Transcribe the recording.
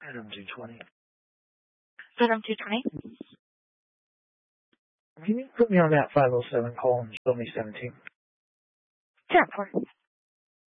Adam 220. Adam 220. Can you put me on that 507 call and show me 17? Sure, of course.